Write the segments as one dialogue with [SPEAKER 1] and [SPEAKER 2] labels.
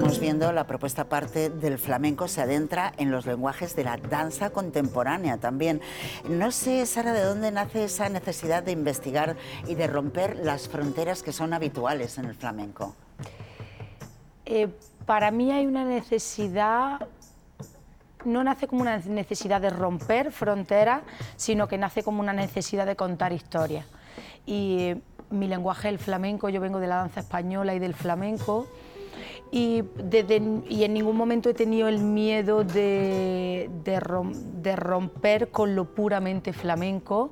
[SPEAKER 1] estamos viendo, la propuesta parte del flamenco se adentra en los lenguajes de la danza contemporánea también. No sé, Sara, de dónde nace esa necesidad de investigar y de romper las fronteras que son habituales en el flamenco.
[SPEAKER 2] Para mí hay una necesidad, no nace como una necesidad de romper fronteras, sino que nace como una necesidad de contar historias. Y mi lenguaje es el flamenco, yo vengo de la danza española y del flamenco, y en ningún momento he tenido el miedo de romper con lo puramente flamenco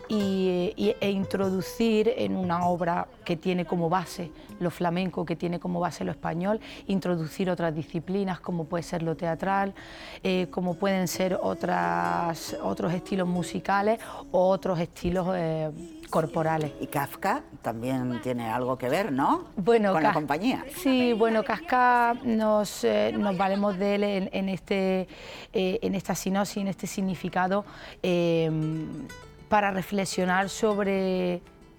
[SPEAKER 2] e introducir en una obra que tiene como base lo flamenco, que tiene como base lo español, introducir otras disciplinas como puede ser lo teatral, como pueden ser otros estilos musicales o otros estilos corporales.
[SPEAKER 1] Y Kafka también tiene algo que ver, ¿no?
[SPEAKER 2] Bueno,
[SPEAKER 1] con la compañía.
[SPEAKER 2] Sí, bueno, Kafka nos valemos de él en esta sinopsis, en este significado, para reflexionar sobre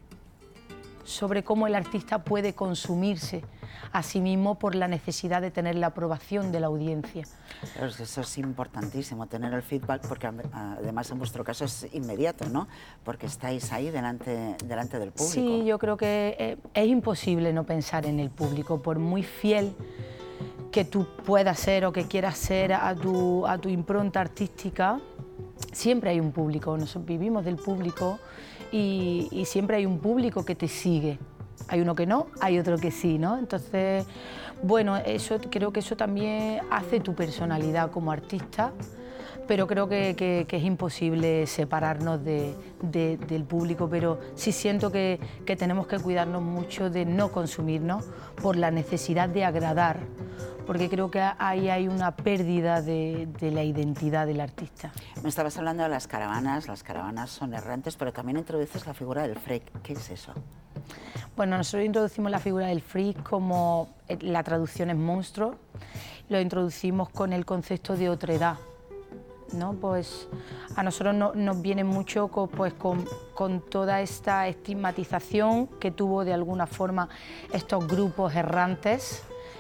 [SPEAKER 2] cómo el artista puede consumirse a sí mismo por la necesidad de tener la aprobación de la audiencia.
[SPEAKER 1] Claro, eso es importantísimo, tener el feedback, porque además en vuestro caso es inmediato, ¿no? Porque estáis ahí delante del público.
[SPEAKER 2] Sí, yo creo que es imposible no pensar en el público, por muy fiel que tú puedas ser o que quieras ser a tu impronta artística, siempre hay un público, nosotros vivimos del público y siempre hay un público que te sigue. Hay uno que no, hay otro que sí, ¿no? Entonces, bueno, creo que eso también hace tu personalidad como artista, pero creo que es imposible separarnos del público, pero sí siento que tenemos que cuidarnos mucho de no consumirnos por la necesidad de agradar, porque creo que ahí hay una pérdida de la identidad del artista.
[SPEAKER 1] Me estabas hablando de las caravanas son errantes, pero también introduces la figura del freak. ¿Qué es eso?
[SPEAKER 2] Bueno, nosotros introducimos la figura del freak como la traducción es monstruo, lo introducimos con el concepto de otredad, ¿no? Pues a nosotros nos viene mucho con toda esta estigmatización que tuvo de alguna forma estos grupos errantes,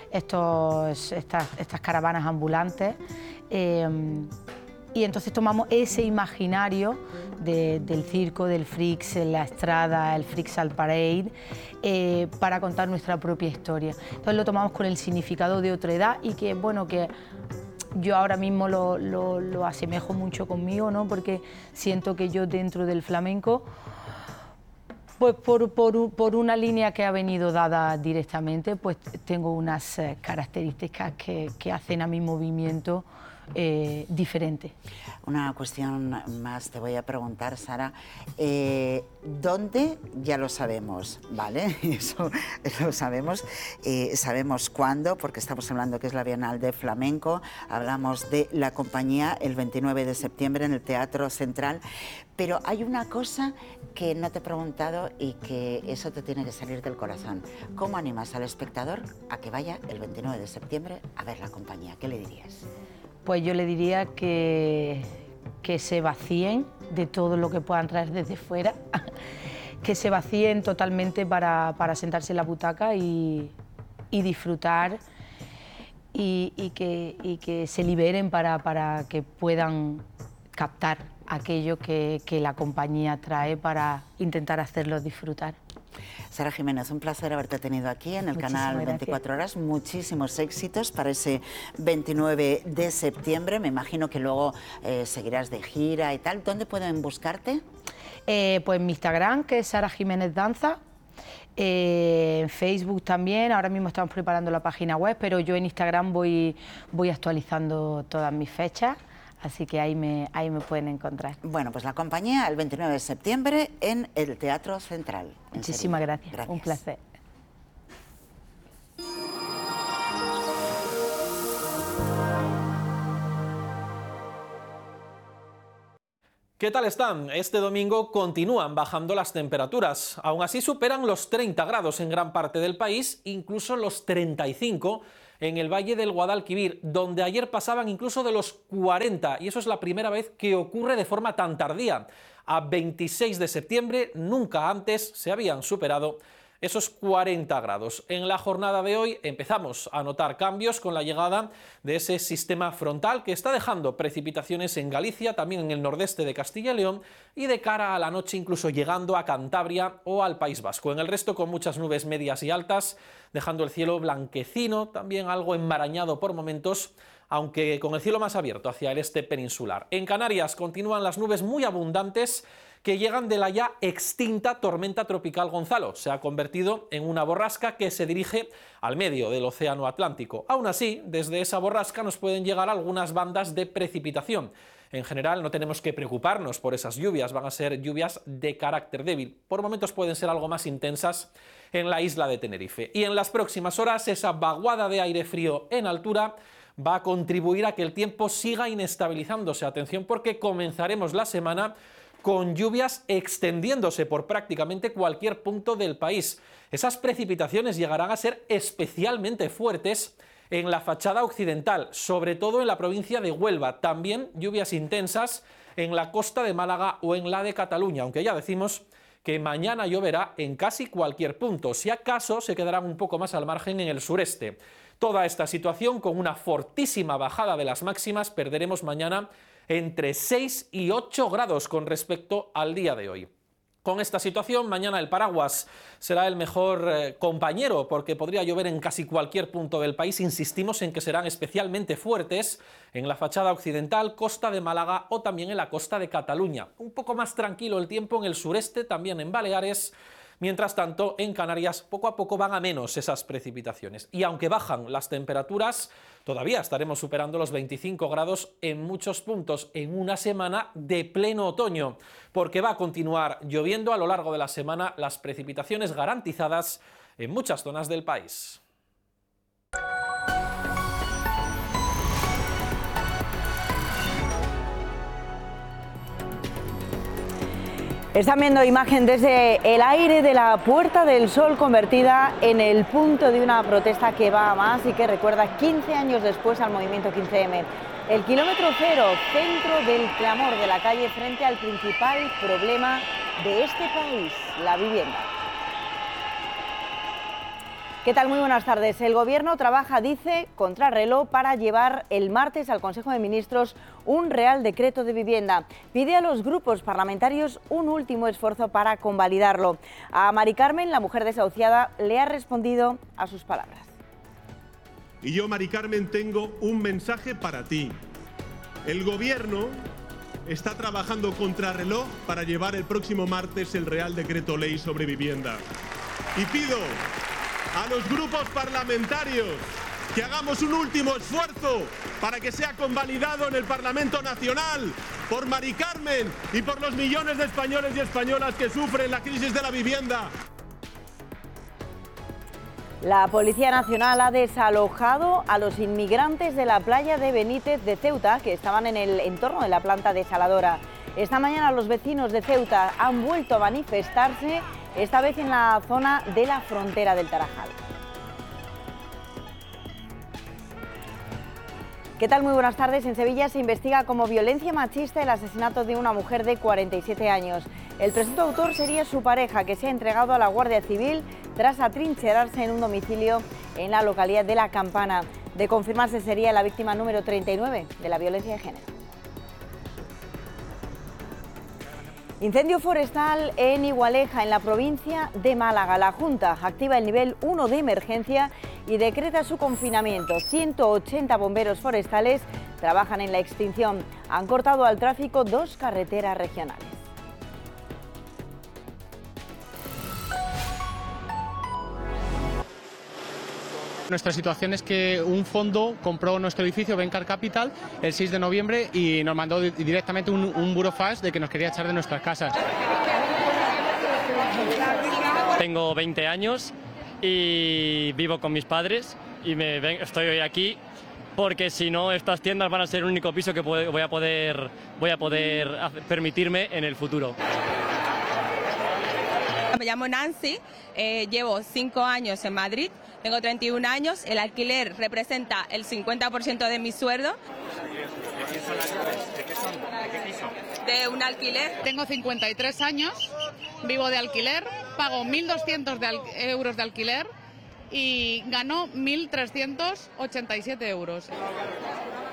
[SPEAKER 2] estas caravanas ambulantes, y entonces tomamos ese imaginario del circo, del Freaks en la Estrada, el Freaks al Parade, para contar nuestra propia historia. Entonces lo tomamos con el significado de otredad y que, bueno, que yo ahora mismo lo asemejo mucho conmigo, ¿no? Porque siento que yo dentro del flamenco, pues por una línea que ha venido dada directamente, pues tengo unas características que hacen a mi movimiento diferente.
[SPEAKER 1] Una cuestión más te voy a preguntar, Sara. ¿Dónde? Ya lo sabemos, ¿vale? Eso lo sabemos. Sabemos cuándo, porque estamos hablando que es la Bienal de Flamenco. Hablamos de la compañía el 29 de septiembre en el Teatro Central. Pero hay una cosa que no te he preguntado y que eso te tiene que salir del corazón. ¿Cómo animas al espectador a que vaya el 29 de septiembre a ver la compañía? ¿Qué le dirías?
[SPEAKER 2] Pues yo le diría que se vacíen de todo lo que puedan traer desde fuera, que se vacíen totalmente para sentarse en la butaca y disfrutar y que se liberen para que puedan captar aquello que la compañía trae para intentar hacerlos disfrutar.
[SPEAKER 1] Sara Jiménez, un placer haberte tenido aquí en el canal 24 Horas. Muchísimos éxitos para ese 29 de septiembre. Me imagino que luego seguirás de gira y tal. ¿Dónde pueden buscarte?
[SPEAKER 2] Pues en mi Instagram, que es Sara Jiménez Danza. En Facebook también. Ahora mismo estamos preparando la página web, pero yo en Instagram voy actualizando todas mis fechas. Así que ahí me pueden encontrar.
[SPEAKER 1] Bueno, pues la compañía el 29 de septiembre en el Teatro Central.
[SPEAKER 2] Muchísimas gracias. Un placer.
[SPEAKER 3] ¿Qué tal están? Este domingo continúan bajando las temperaturas. Aún así superan los 30 grados en gran parte del país, incluso los 35 en el Valle del Guadalquivir, donde ayer pasaban incluso de los 40, y eso es la primera vez que ocurre de forma tan tardía. A 26 de septiembre, nunca antes se habían superado esos 40 grados. En la jornada de hoy empezamos a notar cambios con la llegada de ese sistema frontal que está dejando precipitaciones en Galicia, también en el nordeste de Castilla y León, y de cara a la noche incluso llegando a Cantabria o al País Vasco. En el resto con muchas nubes medias y altas, dejando el cielo blanquecino, también algo enmarañado por momentos, aunque con el cielo más abierto hacia el este peninsular. En Canarias continúan las nubes muy abundantes que llegan de la ya extinta tormenta tropical Gonzalo. Se ha convertido en una borrasca que se dirige al medio del Océano Atlántico. Aún así, desde esa borrasca nos pueden llegar algunas bandas de precipitación. En general, no tenemos que preocuparnos por esas lluvias, van a ser lluvias de carácter débil. Por momentos pueden ser algo más intensas en la isla de Tenerife. Y en las próximas horas, esa vaguada de aire frío en altura va a contribuir a que el tiempo siga inestabilizándose. Atención, porque comenzaremos la semana con lluvias extendiéndose por prácticamente cualquier punto del país. Esas precipitaciones llegarán a ser especialmente fuertes en la fachada occidental, sobre todo en la provincia de Huelva. También lluvias intensas en la costa de Málaga o en la de Cataluña, aunque ya decimos que mañana lloverá en casi cualquier punto. Si acaso se quedarán un poco más al margen en el sureste. Toda esta situación con una fortísima bajada de las máximas, perderemos mañana entre 6 y 8 grados con respecto al día de hoy. Con esta situación, mañana el paraguas será el mejor compañero porque podría llover en casi cualquier punto del país. Insistimos en que serán especialmente fuertes en la fachada occidental, costa de Málaga o también en la costa de Cataluña. Un poco más tranquilo el tiempo en el sureste, también en Baleares. Mientras tanto, en Canarias poco a poco van a menos esas precipitaciones. Y aunque bajan las temperaturas, todavía estaremos superando los 25 grados en muchos puntos en una semana de pleno otoño, porque va a continuar lloviendo a lo largo de la semana, las precipitaciones garantizadas en muchas zonas del país.
[SPEAKER 4] Están viendo imagen desde el aire de la Puerta del Sol, convertida en el punto de una protesta que va a más y que recuerda 15 años después al movimiento 15M. El kilómetro cero, centro del clamor de la calle frente al principal problema de este país, la vivienda. ¿Qué tal? Muy buenas tardes. El Gobierno trabaja, dice, contrarreloj para llevar el martes al Consejo de Ministros un Real Decreto de Vivienda. Pide a los grupos parlamentarios un último esfuerzo para convalidarlo. A Mari Carmen, la mujer desahuciada, le ha respondido a sus palabras.
[SPEAKER 5] Y yo, Mari Carmen, tengo un mensaje para ti. El Gobierno está trabajando contrarreloj para llevar el próximo martes el Real Decreto Ley sobre vivienda. Y pido a los grupos parlamentarios que hagamos un último esfuerzo para que sea convalidado en el Parlamento Nacional por Mari Carmen y por los millones de españoles y españolas que sufren la crisis de la vivienda.
[SPEAKER 4] La Policía Nacional ha desalojado a los inmigrantes de la playa de Benítez de Ceuta que estaban en el entorno de la planta desaladora. Esta mañana los vecinos de Ceuta han vuelto a manifestarse, esta vez en la zona de la frontera del Tarajal. ¿Qué tal? Muy buenas tardes. En Sevilla se investiga como violencia machista el asesinato de una mujer de 47 años. El presunto autor sería su pareja, que se ha entregado a la Guardia Civil tras atrincherarse en un domicilio en la localidad de La Campana. De confirmarse, sería la víctima número 39 de la violencia de género. Incendio forestal en Igualeja, en la provincia de Málaga. La Junta activa el nivel 1 de emergencia y decreta su confinamiento. 180 bomberos forestales trabajan en la extinción. Han cortado al tráfico 2 carreteras regionales.
[SPEAKER 6] Nuestra situación es que un fondo compró nuestro edificio, Bencar Capital, el 6 de noviembre y nos mandó directamente un burofax de que nos quería echar de nuestras casas.
[SPEAKER 7] Tengo 20 años y vivo con mis padres y estoy hoy aquí porque si no estas tiendas van a ser el único piso que voy a poder permitirme en el futuro.
[SPEAKER 8] Me llamo Nancy, llevo 5 años en Madrid, tengo 31 años, el alquiler representa el 50% de mi sueldo.
[SPEAKER 9] quién son las llaves? ¿De qué son? ¿De qué piso?
[SPEAKER 8] De un alquiler.
[SPEAKER 10] Tengo 53 años, vivo de alquiler, pago 1.200 euros de alquiler y gano 1.387 euros.